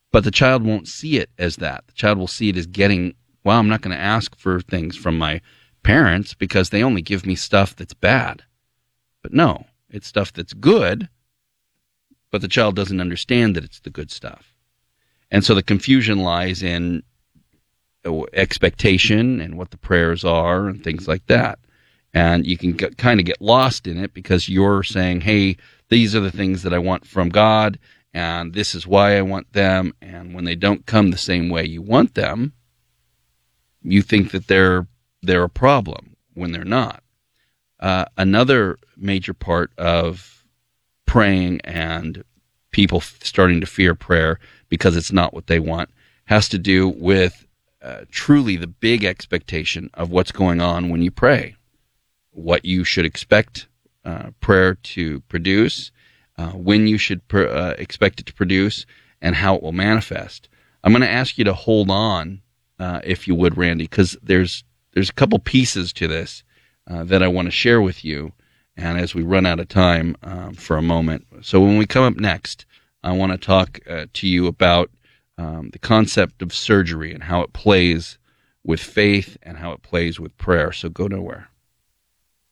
But the child won't see it as that. The child will see it as getting, well, I'm not going to ask for things from my parents because they only give me stuff that's bad. But no, it's stuff that's good, but the child doesn't understand that it's the good stuff. And so the confusion lies in expectation and what the prayers are and things like that. And you can kind of get lost in it because you're saying, hey, these are the things that I want from God, and this is why I want them. And when they don't come the same way you want them, you think that they're a problem when they're not. Another major part of praying and people starting to fear prayer because it's not what they want has to do with truly the big expectation of what's going on when you pray, what you should expect prayer to produce, when you should expect it to produce, and how it will manifest. I'm going to ask you to hold on, if you would, Randy, because there's a couple pieces to this that I want to share with you, and as we run out of time for a moment. So when we come up next, I want to talk to you about the concept of surgery and how it plays with faith and how it plays with prayer. So go nowhere.